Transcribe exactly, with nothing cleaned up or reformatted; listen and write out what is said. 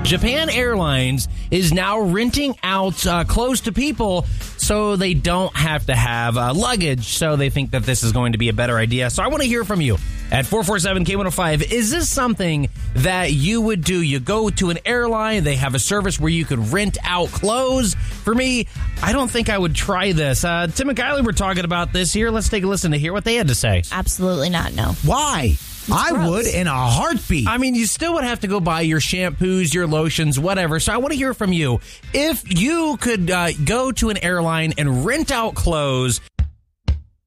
Japan Airlines is now renting out uh, clothes to people so they don't have to have uh, luggage. So they think that this is going to be a better idea. So I want to hear from you at four four seven K one oh five. Is this something that you would do? You go to an airline, they have a service where you could rent out clothes. For me, I don't think I would try this. Uh, Tim and Kylie were talking about this here. Let's take a listen to hear what they had to say. Absolutely not, no. Why? I gross. would in a heartbeat. I mean, you still would have to go buy your shampoos, your lotions, whatever. So I want to hear from you. If you could uh, go to an airline and rent out clothes,